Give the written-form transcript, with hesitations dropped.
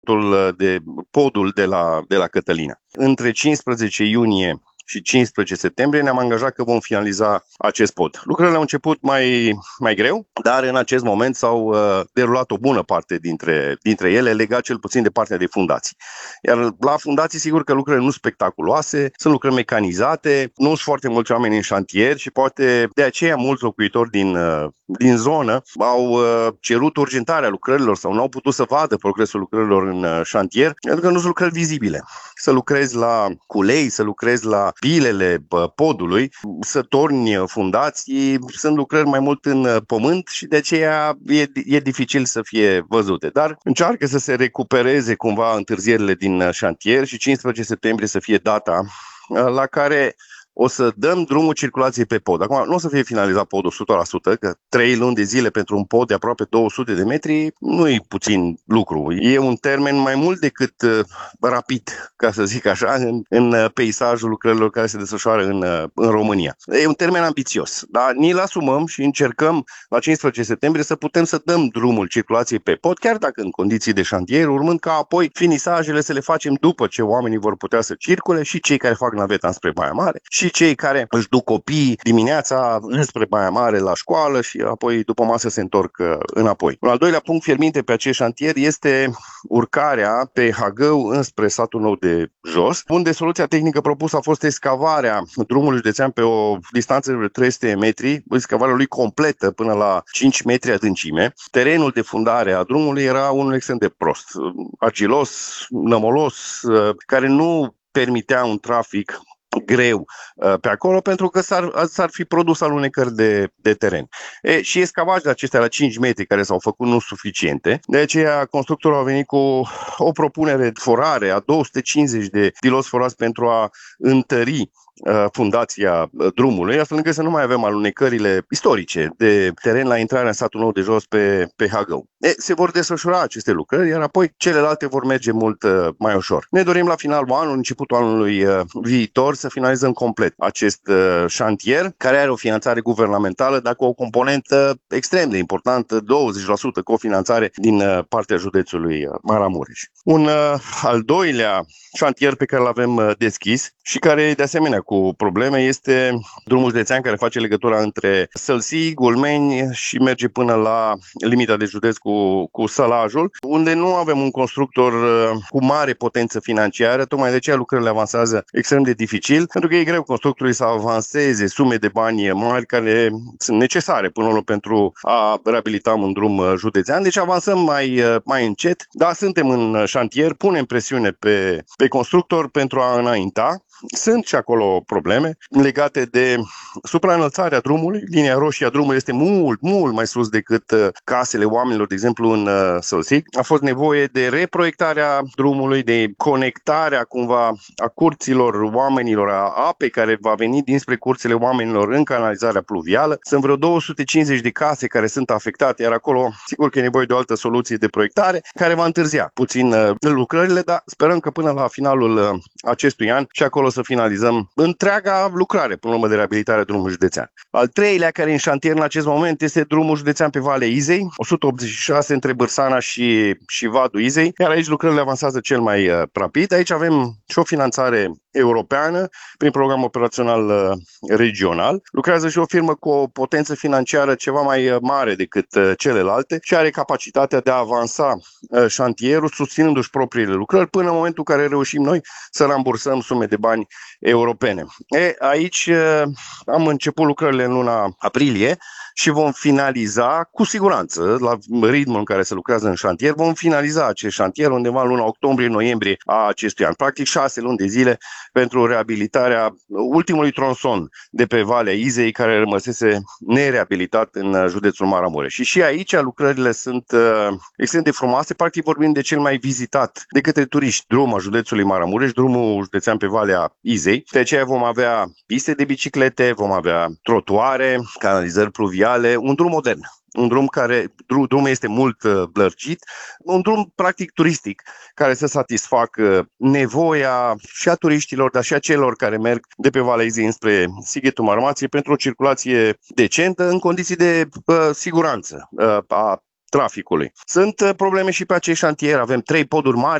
podul de la Cătălina. Între 15 iunie și 15 septembrie ne-am angajat că vom finaliza acest pod. Lucrările au început mai greu, dar în acest moment s-au derulat o bună parte dintre ele, legat cel puțin de partea de fundații. Iar la fundații, sigur că lucrările nu spectaculoase, sunt lucrări mecanizate, nu sunt foarte mulți oameni în șantier și poate de aceea mulți locuitori din zonă au cerut urgentarea lucrărilor sau nu au putut să vadă progresul lucrărilor în șantier, pentru că nu sunt lucrări vizibile. Să lucrezi la culei, să lucrezi la pilele podului, să torni fundații, sunt lucrări mai mult în pământ și de aceea e dificil să fie văzute. Dar încearcă să se recupereze cumva întârzierile din șantier și 15 septembrie să fie data la care o să dăm drumul circulației pe pod. Acum, nu o să fie finalizat podul 100%, că 3 luni de zile pentru un pod de aproape 200 de metri nu e puțin lucru. E un termen mai mult decât rapid, ca să zic așa, în peisajul lucrărilor care se desfășoară în România. E un termen ambițios, dar ni-l asumăm și încercăm la 15 septembrie să putem să dăm drumul circulației pe pod, chiar dacă în condiții de șantier, urmând ca apoi finisajele să le facem după ce oamenii vor putea să circule și cei care fac naveta înspre Baia Mare și cei care își duc copiii dimineața înspre Baia Mare la școală și apoi după masă se întorc înapoi. Un al doilea punct fierbinte pe acest șantier este urcarea pe Hagău înspre satul nou de jos, unde soluția tehnică propusă a fost excavarea drumului județean pe o distanță de 300 metri, excavarea lui completă până la 5 metri adâncime. Terenul de fundare a drumului era unul extrem de prost, argilos, nămolos, care nu permitea un trafic greu pe acolo, pentru că s-ar fi produs alunecări de teren. Și excavajele acestea la 5 metri care s-au făcut nu suficiente. De aceea constructorul a venit cu o propunere de forare a 250 de piloți forați pentru a întări fundația drumului, astfel încât să nu mai avem alunecările istorice de teren la intrarea în satul nou de jos pe Hagău. Se vor desfășura aceste lucrări, iar apoi celelalte vor merge mult mai ușor. Ne dorim la finalul anului, începutul anului viitor, să finalizăm complet acest șantier, care are o finanțare guvernamentală, dar cu o componentă extrem de importantă, 20% cofinanțare din partea județului Maramureș. Un al doilea șantier pe care îl avem deschis și care de asemenea cu probleme este drumul județean care face legătura între Sălsii, Gulmeni și merge până la limita de județ cu Sălajul, unde nu avem un constructor cu mare potență financiară, tocmai de aceea lucrările avansează extrem de dificil, pentru că e greu constructorului să avanseze sume de bani mari care sunt necesare până la urmă pentru a reabilita un drum județean, deci avansăm mai încet, dar suntem în șantier, punem presiune pe constructor pentru a înainta. Sunt și acolo probleme legate de supraînălțarea drumului. Linia roșie a drumului este mult, mult mai sus decât casele oamenilor, de exemplu în Sălsig. A fost nevoie de reproiectarea drumului, de conectarea cumva a curților oamenilor, a apei care va veni dinspre curțile oamenilor în canalizarea pluvială. Sunt vreo 250 de case care sunt afectate, iar acolo sigur că e nevoie de o altă soluție de proiectare care va întârzia puțin lucrările, dar sperăm că până la finalul acestui an și acolo să finalizăm întreaga lucrare până la urmă de reabilitare a drumului județean. Al treilea care e în șantier în acest moment este drumul județean pe Valea Izei, 186 între Bârsana și Vadul Izei, iar aici lucrările avansează cel mai rapid. Aici avem și o finanțare europeană prin program operațional regional. Lucrează și o firmă cu o potență financiară ceva mai mare decât celelalte și are capacitatea de a avansa șantierul susținându-și propriile lucrări până în momentul în care reușim noi să rambursăm sume de bani europene. Aici am început lucrările în luna aprilie și vom finaliza cu siguranță, la ritmul în care se lucrează în șantier, vom finaliza acest șantier undeva în luna octombrie-noiembrie a acestui an. Practic 6 luni de zile pentru reabilitarea ultimului tronson de pe Valea Izei, care rămăsese nereabilitat în județul Maramureș. Și aici lucrările sunt extrem de frumoase, practic vorbim de cel mai vizitat de către turiști drum al județului Maramureș, drumul județean pe Valea Izei. De aceea vom avea piste de biciclete, vom avea trotuare, canalizări pluviale, un drum modern. Un drum drumul este mult lărgit, un drum practic turistic care să satisfacă nevoia și a turiștilor, dar și a celor care merg de pe Valea Izei înspre Sighetul Marmației pentru o circulație decentă în condiții de siguranță a traficului. Sunt probleme și pe acest șantier, avem 3 poduri mari